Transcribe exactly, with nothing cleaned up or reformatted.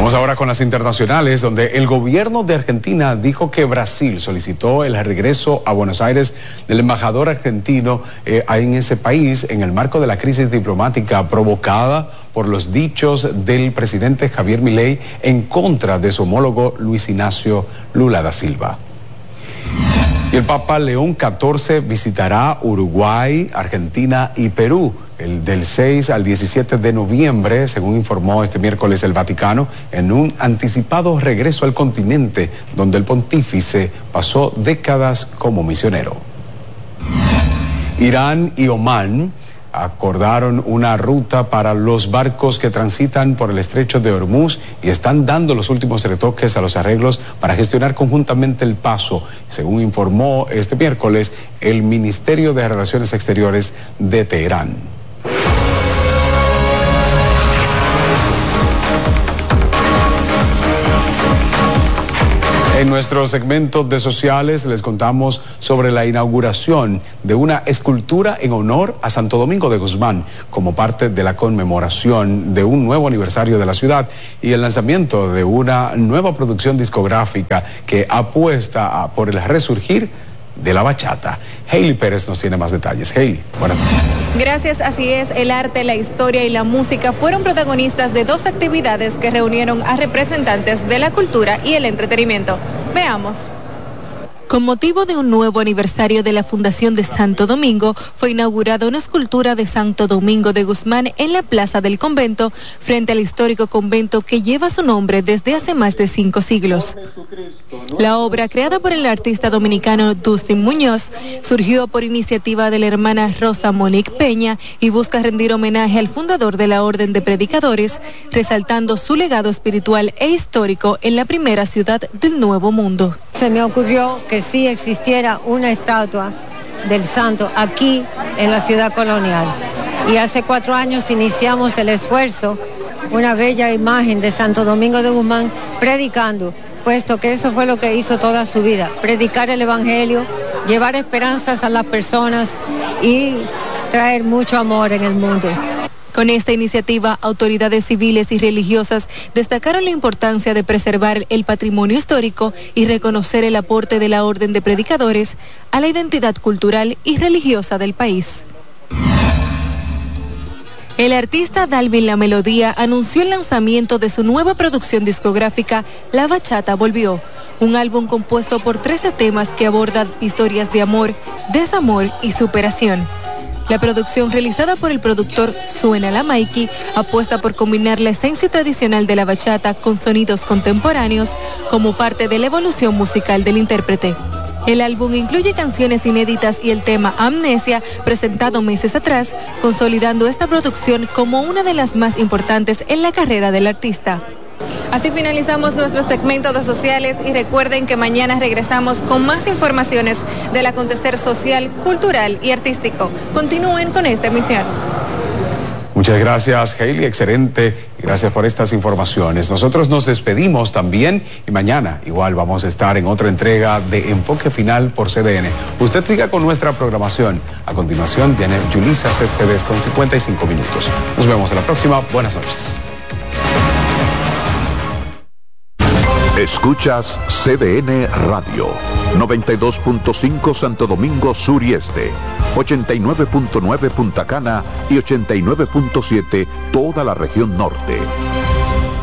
Vamos ahora con las internacionales, donde el gobierno de Argentina dijo que Brasil solicitó el regreso a Buenos Aires del embajador argentino eh, en ese país en el marco de la crisis diplomática provocada por los dichos del presidente Javier Milei en contra de su homólogo Luis Ignacio Lula da Silva. Y el Papa León catorce visitará Uruguay, Argentina y Perú el del seis al diecisiete de noviembre, según informó este miércoles el Vaticano, en un anticipado regreso al continente donde el pontífice pasó décadas como misionero. Irán y Omán acordaron una ruta para los barcos que transitan por el estrecho de Hormuz y están dando los últimos retoques a los arreglos para gestionar conjuntamente el paso, según informó este miércoles el Ministerio de Relaciones Exteriores de Teherán. En nuestro segmento de sociales les contamos sobre la inauguración de una escultura en honor a Santo Domingo de Guzmán como parte de la conmemoración de un nuevo aniversario de la ciudad y el lanzamiento de una nueva producción discográfica que apuesta a, por el resurgir de la bachata. Hailey Pérez nos tiene más detalles. Hailey, buenas noches. Gracias, así es, el arte, la historia y la música fueron protagonistas de dos actividades que reunieron a representantes de la cultura y el entretenimiento. Veamos. Con motivo de un nuevo aniversario de la Fundación de Santo Domingo, fue inaugurada una escultura de Santo Domingo de Guzmán en la Plaza del Convento, frente al histórico convento que lleva su nombre desde hace más de cinco siglos. La obra, creada por el artista dominicano Dustin Muñoz, surgió por iniciativa de la hermana Rosa Monique Peña y busca rendir homenaje al fundador de la Orden de Predicadores, resaltando su legado espiritual e histórico en la primera ciudad del Nuevo Mundo. Se me ocurrió que sí existiera una estatua del santo aquí en la ciudad colonial. Y hace cuatro años iniciamos el esfuerzo, una bella imagen de Santo Domingo de Guzmán predicando, puesto que eso fue lo que hizo toda su vida, predicar el evangelio, llevar esperanzas a las personas y traer mucho amor en el mundo. Con esta iniciativa, autoridades civiles y religiosas destacaron la importancia de preservar el patrimonio histórico y reconocer el aporte de la Orden de Predicadores a la identidad cultural y religiosa del país. El artista Dalvin La Melodía anunció el lanzamiento de su nueva producción discográfica La Bachata Volvió, un álbum compuesto por trece temas que abordan historias de amor, desamor y superación. La producción, realizada por el productor Suena la Maiki, apuesta por combinar la esencia tradicional de la bachata con sonidos contemporáneos como parte de la evolución musical del intérprete. El álbum incluye canciones inéditas y el tema Amnesia, presentado meses atrás, consolidando esta producción como una de las más importantes en la carrera del artista. Así finalizamos nuestro segmento de sociales y recuerden que mañana regresamos con más informaciones del acontecer social, cultural y artístico. Continúen con esta emisión. Muchas gracias, Hailey, excelente. Gracias por estas informaciones. Nosotros nos despedimos también y mañana igual vamos a estar en otra entrega de Enfoque Final por C D N. Usted siga con nuestra programación. A continuación viene Yulisa Céspedes con cincuenta y cinco minutos. Nos vemos en la próxima. Buenas noches. Escuchas C D N Radio, noventa y dos punto cinco Santo Domingo Sur y Este, ochenta y nueve punto nueve Punta Cana y ochenta y nueve punto siete toda la región norte.